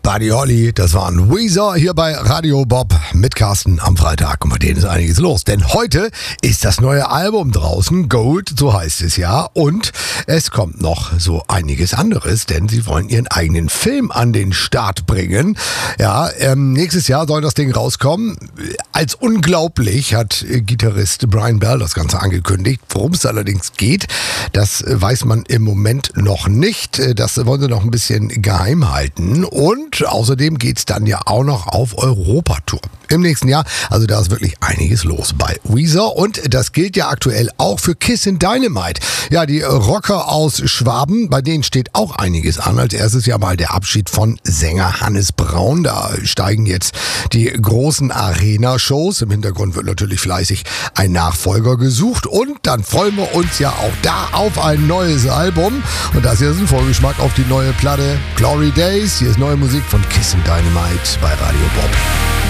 Buddy Holly, das waren Weezer hier bei Radio Bob mit Carsten am Freitag. Und bei denen ist einiges los, denn heute ist das neue Album draußen, Gold, so heißt es ja. Und es kommt noch so einiges anderes, denn sie wollen ihren eigenen Film an den Start bringen. Ja, nächstes Jahr soll das Ding rauskommen. Als unglaublich hat Gitarrist Brian Bell das Ganze angekündigt. Worum es allerdings geht, das weiß man im Moment noch nicht. Das wollen sie noch ein bisschen geheim halten. Und außerdem geht's dann ja auch noch auf Europatour im nächsten Jahr. Also da ist wirklich einiges los bei Weezer. Und das gilt ja aktuell auch für Kissin' Dynamite. Ja, die Rocker aus Schwaben, bei denen steht auch einiges an. Als erstes ja mal der Abschied von Sänger Hannes Braun. Da steigen jetzt die großen Arena-Shows. Im Hintergrund wird natürlich fleißig ein Nachfolger gesucht. Und dann freuen wir uns ja auch da auf ein neues Album. Und das hier ist ein Vorgeschmack auf die neue Platte Glory Days. Hier ist neue Musik von Kissin' Dynamite bei Radio Bob.